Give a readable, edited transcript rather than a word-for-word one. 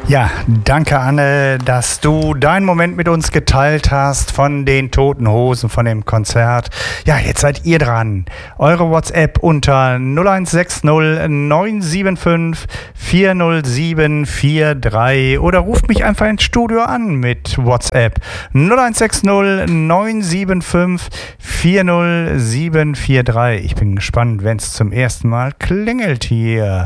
Ja, danke Anne, dass du deinen Moment mit uns geteilt hast von den Toten Hosen, von dem Konzert. Ja, jetzt seid ihr dran. Eure WhatsApp unter 0160 975 40743 oder ruft mich einfach ins Studio an mit WhatsApp 0160 975 40743. Ich bin gespannt, wenn es zum ersten Mal klingelt hier.